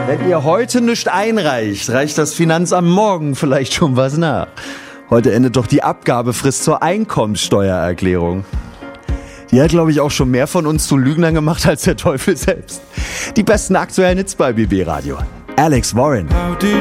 Wenn ihr heute nichts einreicht, reicht das Finanzamt morgen vielleicht schon was nach. Heute endet doch die Abgabefrist zur Einkommenssteuererklärung. Die hat, glaube ich, auch schon mehr von uns zu Lügnern gemacht als der Teufel selbst. Die besten aktuellen Hits bei BB Radio. Alex Warren.